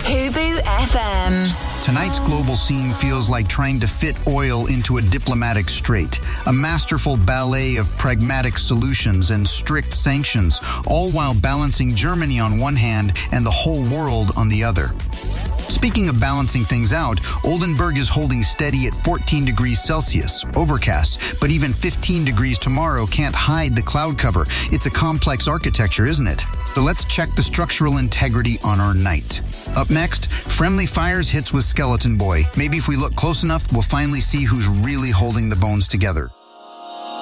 Hubu FM. Tonight's global scene feels like trying to fit oil into a diplomatic strait, a masterful ballet of pragmatic solutions and strict sanctions, all while balancing Germany on one hand and the whole world on the other. Speaking of balancing things out, Oldenburg is holding steady at 14 degrees Celsius, overcast, but even 15 degrees tomorrow can't hide the cloud cover. It's a complex architecture, isn't it? So let's check the structural integrity on our night. Up next, Friendly Fires hits with Skeleton Boy. Maybe if we look close enough, we'll finally see who's really holding the bones together.